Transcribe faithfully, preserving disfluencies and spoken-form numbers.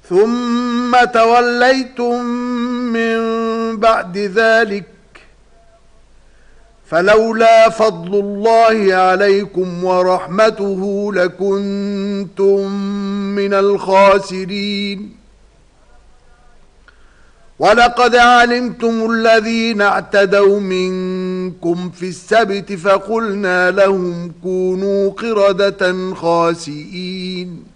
ثم توليتم من بعد ذلك فلولا فضل الله عليكم ورحمته لكنتم من الخاسرين. ولقد علمتم الذين اعتدوا منكم في السبت فقلنا لهم كونوا قردة خاسئين.